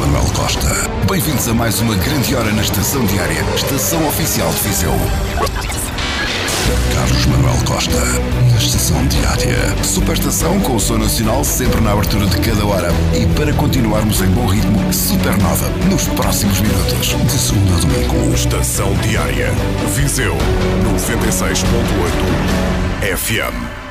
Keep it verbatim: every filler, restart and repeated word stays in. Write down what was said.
Manuel Costa. Bem-vindos a mais uma grande hora na Estação Diária, Estação Oficial de Viseu. Carlos Manuel Costa, na Estação Diária. Superestação com o som nacional sempre na abertura de cada hora. E para continuarmos em bom ritmo, Supernova, nos próximos minutos. De segunda a domingo. Estação Diária. Viseu, noventa e seis ponto oito F M.